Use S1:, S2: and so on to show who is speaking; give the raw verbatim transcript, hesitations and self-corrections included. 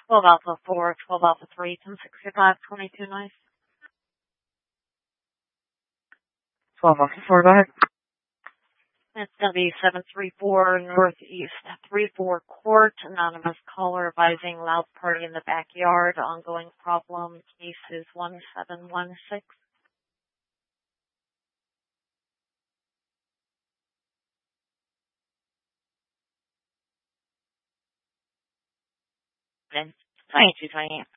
S1: twelve Alpha four, twelve Alpha three, ten sixty-five, twenty-two noise.
S2: twelve Alpha four, go ahead.
S1: It's going to be seven three four Northeast three four Court. Anonymous caller advising loud party in the backyard. Ongoing problem. Case is one seven one six. Then twenty-two twenty-eight.